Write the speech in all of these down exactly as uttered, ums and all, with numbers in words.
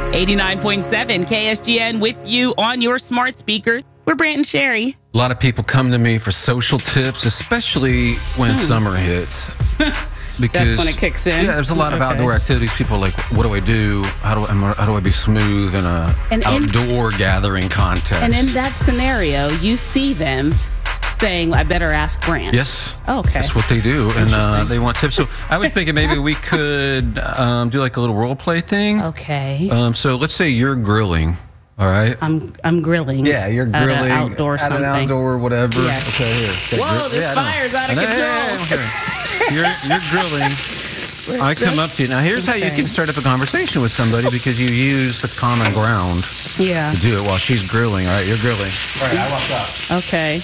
eighty-nine point seven K S G N with you on your smart speaker. We're Brant and Sherry. A lot of people come to me for social tips, especially when hmm. summer hits. That's Because, when it kicks in. Yeah, there's a lot of okay. outdoor activities. People are like, what do I do? How do I, how do I be smooth in a and outdoor in, gathering context? And in that scenario, you see them saying, I better ask Brant. Yes. Oh, okay. That's what they do. And uh, they want tips. So I was thinking maybe we could um, do like a little role play thing. Okay. Um, so let's say you're grilling. All right. I'm I'm grilling. Yeah, you're grilling at an outdoor at something. an outdoor whatever. Yes. Okay, here. Whoa, grill- this yeah, fire's out of control. Hey, you're you're grilling. I come up to you. Now here's okay. how you can start up a conversation with somebody because you use the common ground. Yeah. To do it while she's grilling. All right, you're grilling. All right, I walk up. Okay.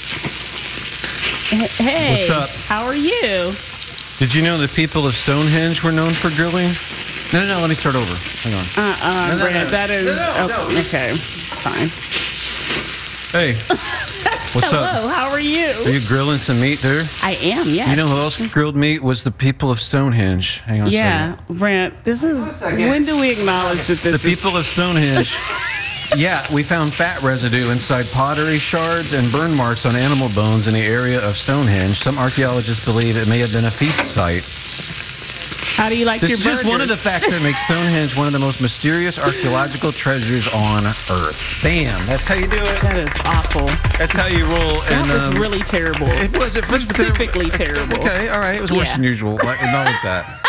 Hey. What's up? How are you? Did you know the people of Stonehenge were known for grilling? No, no, no. Let me start over. Hang on. Uh-uh, no, no, Brant, no. that is... No, no, oh, no. Okay, fine. Hey, what's Hello, up? Hello, how are you? Are you grilling some meat there? I am, yes. You know who else grilled meat was the people of Stonehenge. Hang on yeah, a second. Brant, this is... When do we acknowledge that this The is... people of Stonehenge... Yeah, we found fat residue inside pottery shards and burn marks on animal bones in the area of Stonehenge. Some archaeologists believe it may have been a feast site. How do you like this your burgers? This is just one of the facts that makes Stonehenge one of the most mysterious archaeological treasures on Earth. Bam! That's how you do it. That is awful. That's how you roll. That and, was um, really terrible. It was. It was specifically terrible. Okay, all right. It was worse yeah. than usual. Acknowledge that.